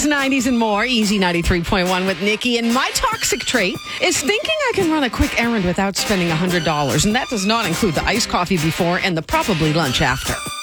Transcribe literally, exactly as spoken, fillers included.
eighties, nineties, and more. Easy ninety-three point one with Nikki. And my toxic trait is thinking I can run a quick errand without spending one hundred dollars. And that does not include the iced coffee before and the probably lunch after.